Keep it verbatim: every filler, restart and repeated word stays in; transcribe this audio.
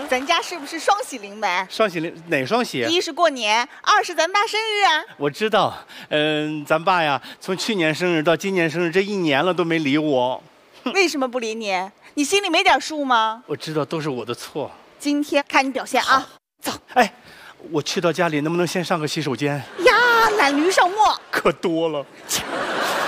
咱家是不是双喜临门？ 双喜临哪双喜？ 一是过年，二是咱爸生日啊。 我知道，嗯、咱爸呀，从去年生日到今年生日，这一年了都没理我。 为什么不理你？你心里没点数吗？ 我知道都是我的错。 今天看你表现啊！走。 哎，我去到家里能不能先上个洗手间？ 呀，懒驴上磨。 可多了。